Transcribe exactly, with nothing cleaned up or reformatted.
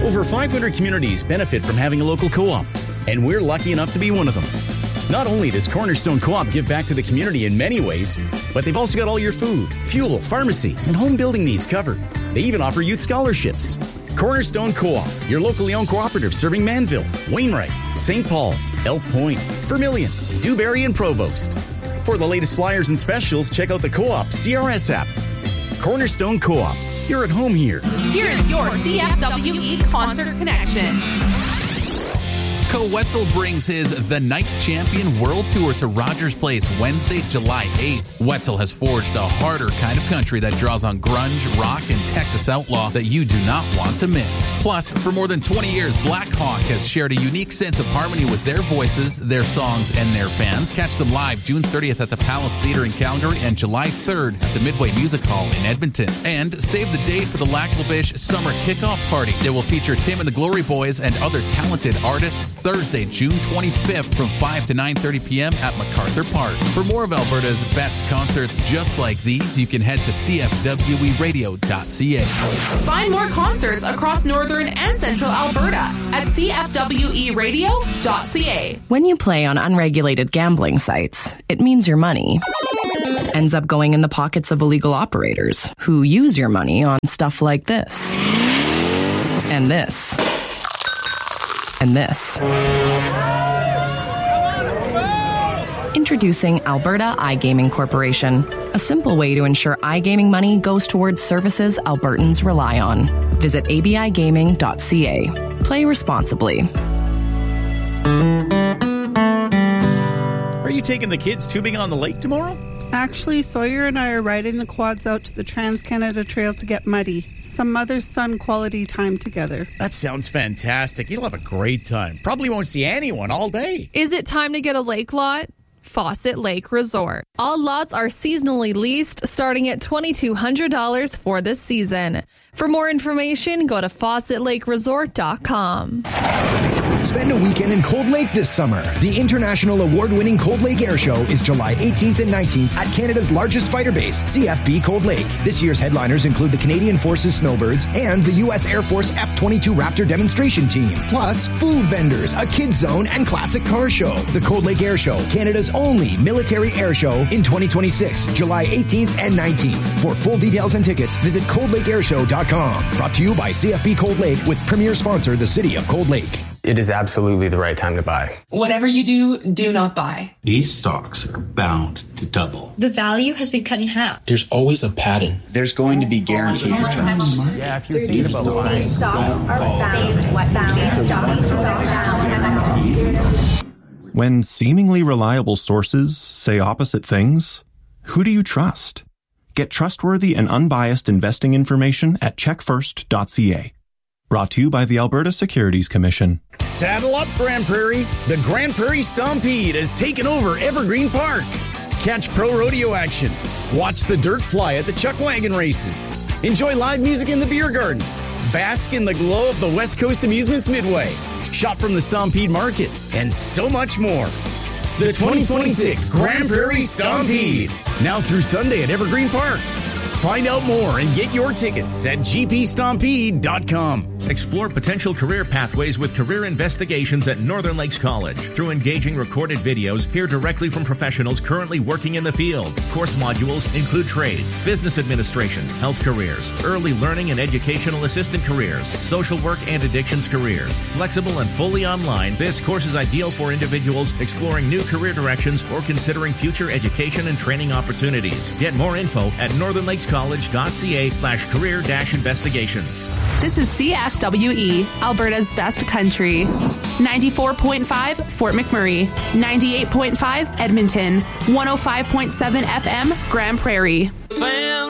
Over five hundred communities benefit from having a local co-op, and we're lucky enough to be one of them. Not only does Cornerstone Co-op give back to the community in many ways, but they've also got all your food, fuel, pharmacy, and home building needs covered. They even offer youth scholarships. Cornerstone Co-op, your locally owned cooperative serving Manville, Wainwright, Saint Paul, Elk Point, Vermilion, Dewberry, and Provost. For the latest flyers and specials, check out the Co-op C R S app. Cornerstone Co-op, you're at home here. Here is your C F W E Concert Connection. Co Wetzel brings his The Night Champion World Tour to Rogers Place Wednesday, July eighth. Wetzel has forged a harder kind of country that draws on grunge, rock, and Texas outlaw that you do not want to miss. Plus, for more than twenty years, Black Hawk has shared a unique sense of harmony with their voices, their songs, and their fans. Catch them live June thirtieth at the Palace Theater in Calgary and July third at the Midway Music Hall in Edmonton. And save the date for the Lac La Biche Summer Kickoff Party. It will feature Tim and the Glory Boys and other talented artists Thursday, June twenty-fifth from five to nine thirty p.m. at MacArthur Park. For more of Alberta's best concerts just like these, you can head to c f w e radio dot c a. Find more concerts across northern and central Alberta at c f w e radio dot c a. When you play on unregulated gambling sites, it means your money ends up going in the pockets of illegal operators who use your money on stuff like this and this. And this. Introducing Alberta iGaming Corporation, a simple way to ensure iGaming money goes towards services Albertans rely on. Visit a b i gaming dot c a. Play responsibly. Are you taking the kids tubing on the lake tomorrow? Actually, Sawyer and I are riding the quads out to the Trans-Canada Trail to get muddy. Some mother-son quality time together. That sounds fantastic. You'll have a great time. Probably won't see anyone all day. Is it time to get a lake lot? Fawcett Lake Resort. All lots are seasonally leased, starting at two thousand two hundred dollars for this season. For more information, go to fawcett lake resort dot com. Spend a weekend in Cold Lake this summer. The international award-winning Cold Lake Air Show is July eighteenth and nineteenth at Canada's largest fighter base, C F B Cold Lake. This year's headliners include the Canadian Forces Snowbirds and the U S Air Force F twenty-two Raptor demonstration team. Plus, food vendors, a kids zone, and classic car show. The Cold Lake Air Show, Canada's only military air show in twenty twenty-six, July eighteenth and nineteenth. For full details and tickets, visit cold lake air show dot com. Brought to you by C F B Cold Lake with premier sponsor, the City of Cold Lake. It is absolutely the right time to buy. Whatever you do, do not buy. These stocks are bound to double. The value has been cut in half. There's always a pattern. There's going to be guaranteed returns. Yeah, if you're thinking about buying, stocks are bound. When seemingly reliable sources say opposite things, who do you trust? Get trustworthy and unbiased investing information at check first dot c a. Brought to you by the Alberta Securities Commission. Saddle up, Grand Prairie. The Grand Prairie Stompede has taken over Evergreen Park. Catch pro rodeo action. Watch the dirt fly at the chuck wagon races. Enjoy live music in the beer gardens. Bask in the glow of the West Coast Amusements Midway. Shop from the Stompede Market. And so much more. The twenty twenty-six Grand Prairie Stompede. Now through Sunday at Evergreen Park. Find out more and get your tickets at g p stompede dot com. Explore potential career pathways with Career Investigations at Northern Lakes College. Through engaging recorded videos, hear directly from professionals currently working in the field. Course modules include trades, business administration, health careers, early learning and educational assistant careers, social work and addictions careers. Flexible and fully online, this course is ideal for individuals exploring new career directions or considering future education and training opportunities. Get more info at northern lakes college dot c a slash career dash investigations. This is C F W E, Alberta's best country. ninety-four point five Fort McMurray, ninety-eight point five Edmonton, one oh five point seven F M Grand Prairie. Family.